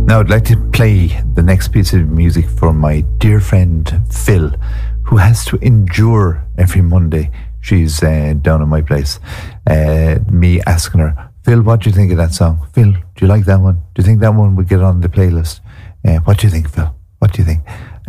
Now, I'd like to play the next piece of music for my dear friend Phil, who has to endure every Monday. She's down at my place. Me asking her, Phil, what do you think of that song? Phil, do you like that one? Do you think that one would get on the playlist? What do you think, Phil? What do you think?